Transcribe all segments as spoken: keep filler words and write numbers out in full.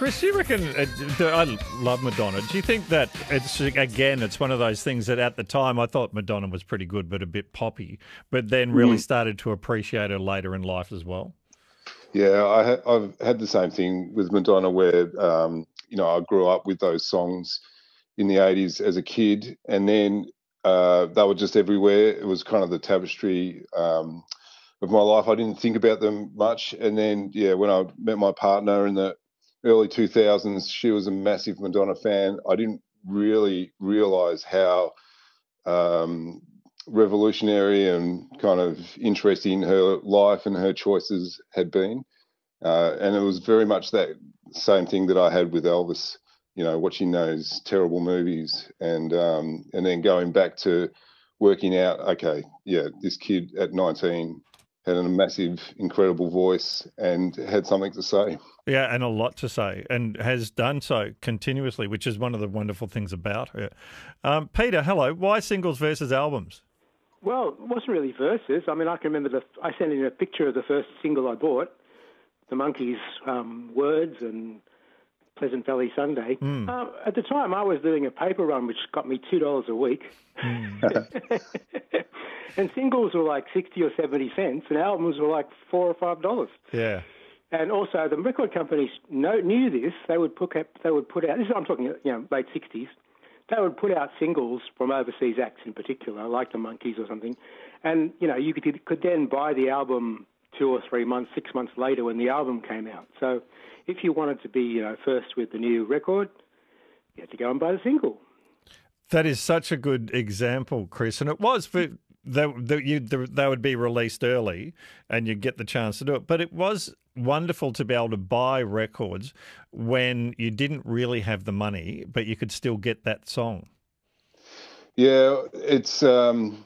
Chris, do you reckon, uh, do- I love Madonna. Do you think that it's, again, it's one of those things that at the time I thought Madonna was pretty good but a bit poppy, but then really Mm. started to appreciate her later in life as well? Yeah, I ha- I've had the same thing with Madonna where, um, you know, I grew up with those songs in the eighties as a kid, and then uh, they were just everywhere. It was kind of the tapestry um, of my life. I didn't think about them much. And then, yeah, when I met my partner in the early two thousands, she was a massive Madonna fan. I didn't really realize how um, revolutionary and kind of interesting her life and her choices had been. Uh, and it was very much that same thing that I had with Elvis, you know, watching those terrible movies and um, and then going back to working out, okay, yeah, this kid at nineteen had a massive, incredible voice and had something to say. Yeah, and a lot to say, and has done so continuously, which is one of the wonderful things about her. Um, Peter, hello. Why singles versus albums? Well, it wasn't really verses. I mean, I can remember the I sent in a picture of the first single I bought, the Monkees' um, Words and Pleasant Valley Sunday. Mm. Uh, at the time, I was doing a paper run, which got me two dollars a week. Mm. And singles were like sixty or seventy cents, and albums were like four or five dollars. Yeah. And also, the record companies know, knew this. They would put they would put out. This is I'm talking, you know, late sixties. They would put out singles from overseas acts in particular, like the Monkees or something, and you know you could could then buy the album two or three months, six months later when the album came out. So, if you wanted to be, you know, first with the new record, you had to go and buy the single. That is such a good example, Chris, and it was for. They, they, you, they would be released early and you'd get the chance to do it. But it was wonderful to be able to buy records when you didn't really have the money, but you could still get that song. Yeah, it's um,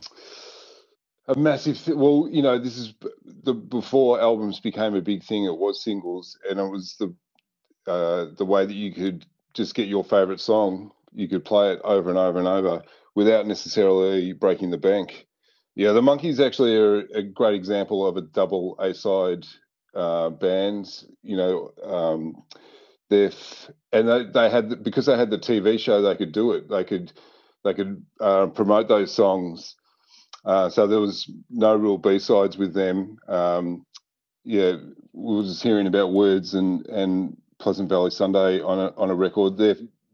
a massive th- well, you know, this is the before albums became a big thing. It was singles, and it was the uh, the way that you could just get your favorite song. You could play it over and over and over without necessarily breaking the bank. Yeah, the Monkees actually are a great example of a double A-side uh, band. You know, um, they're f- and they, they had because they had the T V show, they could do it. They could they could uh, promote those songs. Uh, so there was no real B-sides with them. Um, yeah, we were just hearing about Words and and Pleasant Valley Sunday on a on a record. They're